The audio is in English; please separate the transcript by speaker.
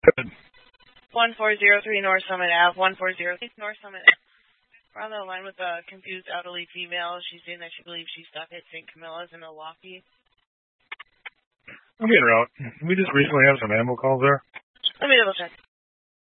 Speaker 1: Good.
Speaker 2: 1403 North Summit Ave, 1403 North Summit Ave. We're on the line with a confused elderly female. She's saying that she believes she's stuck at St. Camilla's in Milwaukee.
Speaker 1: I'm getting out. We just recently have some ammo calls there.
Speaker 2: Let me double check.